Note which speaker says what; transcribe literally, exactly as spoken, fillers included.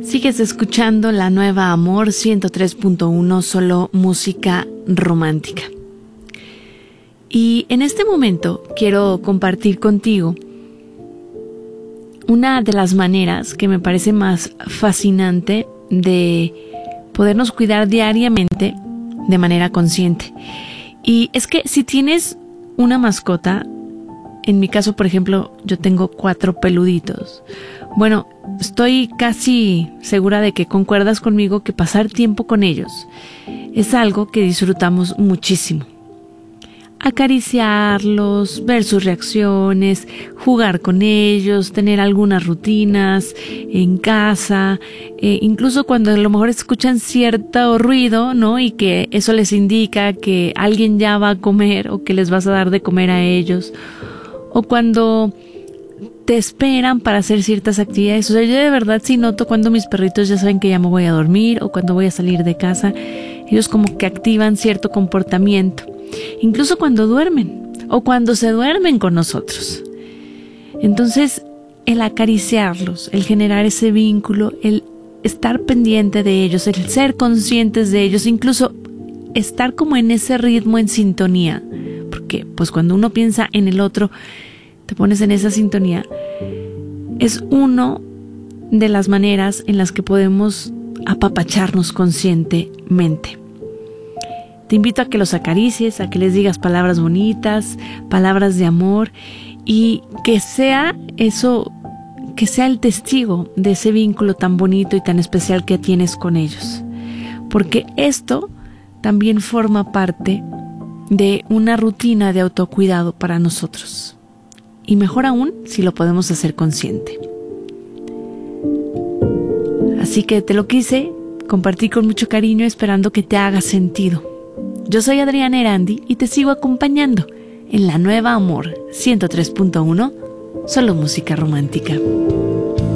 Speaker 1: Sigues escuchando La Nueva Amor ciento tres punto uno, solo música romántica. Y en este momento quiero compartir contigo una de las maneras que me parece más fascinante de podernos cuidar diariamente de manera consciente. Y es que si tienes una mascota, en mi caso, por ejemplo, yo tengo cuatro peluditos. Bueno, estoy casi segura de que concuerdas conmigo que pasar tiempo con ellos es algo que disfrutamos muchísimo. Acariciarlos, ver sus reacciones, jugar con ellos, tener algunas rutinas en casa, eh, incluso cuando a lo mejor escuchan cierto ruido, ¿no? Y que eso les indica que alguien ya va a comer o que les vas a dar de comer a ellos. O cuando te esperan para hacer ciertas actividades. O sea, yo de verdad sí noto cuando mis perritos ya saben que ya me voy a dormir o cuando voy a salir de casa. Ellos como que activan cierto comportamiento. Incluso cuando duermen o cuando se duermen con nosotros. Entonces, el acariciarlos, el generar ese vínculo, el estar pendiente de ellos, el ser conscientes de ellos, incluso estar como en ese ritmo, en sintonía. Porque pues cuando uno piensa en el otro, te pones en esa sintonía. Es una de las maneras en las que podemos apapacharnos conscientemente. Te invito a que los acaricies, a que les digas palabras bonitas, palabras de amor y que sea eso, que sea el testigo de ese vínculo tan bonito y tan especial que tienes con ellos. Porque esto también forma parte de una rutina de autocuidado para nosotros. Y mejor aún si lo podemos hacer consciente. Así que te lo quise compartir con mucho cariño, esperando que te haga sentido. Yo soy Adriana Erandi y te sigo acompañando en La Nueva Amor ciento tres punto uno, solo música romántica.